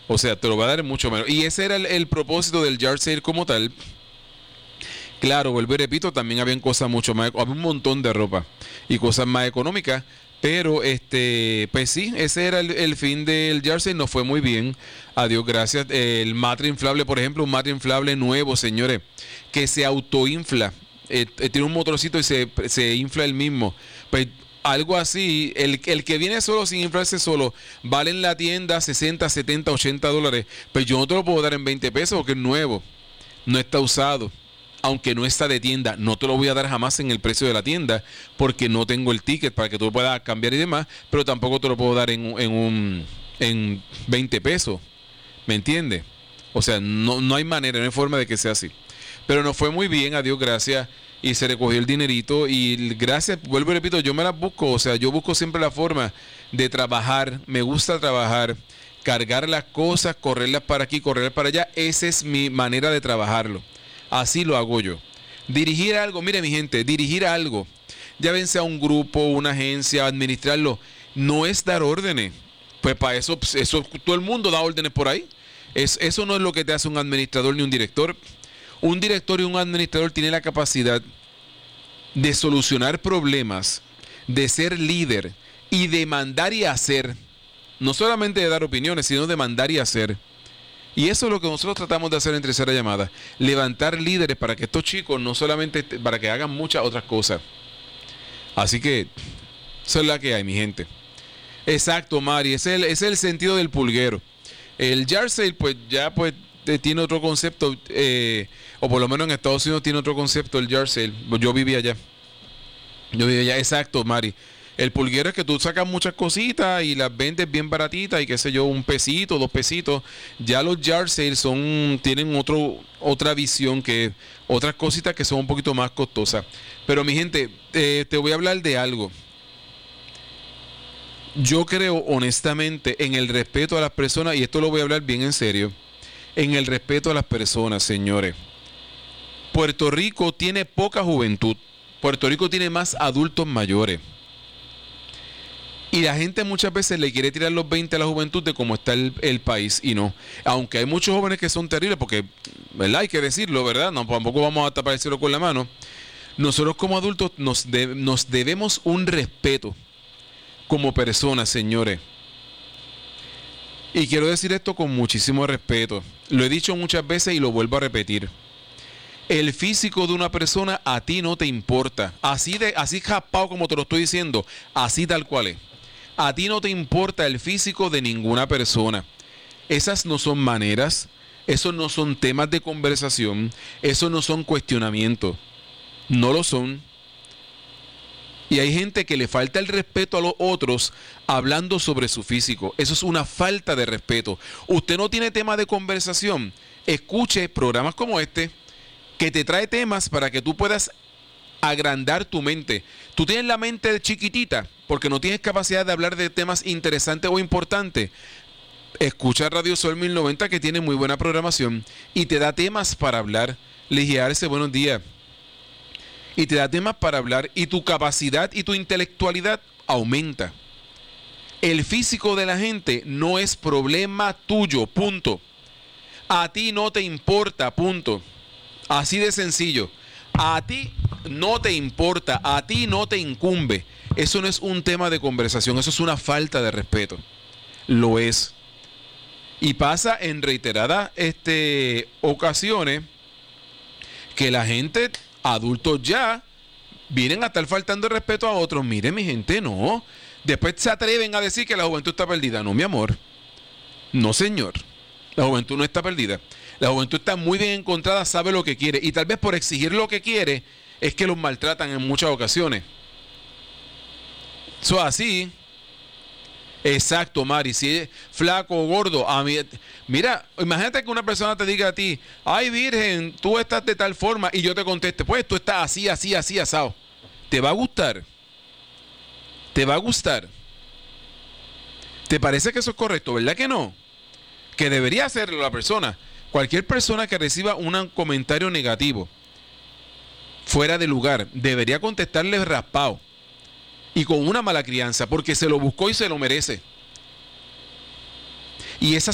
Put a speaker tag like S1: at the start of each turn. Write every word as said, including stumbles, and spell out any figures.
S1: O sea, te lo va a dar mucho menos. Y ese era el, el propósito del yard sale como tal. Claro, vuelvo y repito, también habían cosas mucho más, había un montón de ropa y cosas más económicas, pero este, pues sí, ese era el, el fin del yard sale, nos fue muy bien, a Dios gracias. El matre inflable, por ejemplo, un matre inflable nuevo, señores, que se autoinfla, eh, eh, tiene un motorcito y se, se infla el mismo, pues algo así, el, el que viene solo sin inflarse solo, vale en la tienda sesenta, setenta, ochenta dólares, pues yo no te lo puedo dar en veinte pesos porque es nuevo, no está usado. Aunque no está de tienda, no te lo voy a dar jamás en el precio de la tienda, porque no tengo el ticket para que tú lo puedas cambiar y demás, pero tampoco te lo puedo dar en, en un en veinte pesos, ¿me entiendes? O sea, no, no hay manera, no hay forma de que sea así. Pero nos fue muy bien, a Dios gracias, y se recogió el dinerito, y gracias, vuelvo y repito, yo me las busco, o sea, yo busco siempre la forma de trabajar, me gusta trabajar, cargar las cosas, correrlas para aquí, correrlas para allá, esa es mi manera de trabajarlo. Así lo hago yo. Dirigir algo, mire mi gente, dirigir algo, ya ven sea un grupo, una agencia, administrarlo, no es dar órdenes. Pues para eso, eso todo el mundo da órdenes por ahí. Es, eso no es lo que te hace un administrador ni un director. Un director y un administrador tienen la capacidad de solucionar problemas, de ser líder y de mandar y hacer. No solamente de dar opiniones, sino de mandar y hacer. Y eso es lo que nosotros tratamos de hacer en Tercera Llamada. Levantar líderes para que estos chicos no solamente, para que hagan muchas otras cosas. Así que, eso es la que hay, mi gente. Exacto, Mari. Ese es el, ese es el sentido del pulguero. El yard sale, pues ya pues tiene otro concepto. Eh, o por lo menos en Estados Unidos tiene otro concepto el yard sale. Yo vivía allá. Yo vivía allá. Exacto, Mari. El pulguero es que tú sacas muchas cositas y las vendes bien baratitas y qué sé yo, un pesito, dos pesitos. Ya los yard sales son, tienen otro, otra visión, que otras cositas que son un poquito más costosas. Pero mi gente, eh, te voy a hablar de algo. Yo creo honestamente en el respeto a las personas, y esto lo voy a hablar bien en serio, en el respeto a las personas, señores. Puerto Rico tiene poca juventud. Puerto Rico tiene más adultos mayores. Y la gente muchas veces le quiere tirar los veinte a la juventud de cómo está el, el país, y no. Aunque hay muchos jóvenes que son terribles, porque, ¿verdad? Hay que decirlo, ¿verdad? No, tampoco vamos a tapar el cielo con la mano. Nosotros como adultos nos, de, nos debemos un respeto como personas, señores. Y quiero decir esto con muchísimo respeto. Lo he dicho muchas veces y lo vuelvo a repetir. El físico de una persona a ti no te importa. Así de, así jaspado como te lo estoy diciendo, así tal cual es. A ti no te importa el físico de ninguna persona. Esas no son maneras, esos no son temas de conversación, esos no son cuestionamientos. No lo son. Y hay gente que le falta el respeto a los otros hablando sobre su físico. Eso es una falta de respeto. Usted no tiene tema de conversación. Escuche programas como este, que te trae temas para que tú puedas agrandar tu mente. Tú tienes la mente chiquitita porque no tienes capacidad de hablar de temas interesantes o importantes. Escucha Radio Sol mil noventa, que tiene muy buena programación y te da temas para hablar. Ligiarse, buenos días. Y te da temas para hablar y tu capacidad y tu intelectualidad aumenta. El físico de la gente no es problema tuyo, punto. A ti no te importa, punto. Así de sencillo. A ti no te importa, a ti no te incumbe. Eso no es un tema de conversación, eso es una falta de respeto. Lo es. Y pasa en reiteradas este, ocasiones que la gente, adultos ya, vienen a estar faltando el respeto a otros. Mire, mi gente, no. Después se atreven a decir que la juventud está perdida. No, mi amor. No, señor. La juventud no está perdida. La juventud está muy bien encontrada, sabe lo que quiere. Y tal vez por exigir lo que quiere, es que los maltratan en muchas ocasiones. Eso así. Exacto, Mari. Si es flaco o gordo, a mí, mira, imagínate que una persona te diga a ti, ay, virgen, tú estás de tal forma, y yo te conteste, pues tú estás así, así, así, asado. ¿Te va a gustar? ¿Te va a gustar? ¿Te parece que eso es correcto? ¿Verdad que no? Que debería hacerlo la persona. Cualquier persona que reciba un comentario negativo fuera de lugar debería contestarle raspado y con una mala crianza, porque se lo buscó y se lo merece. Y esa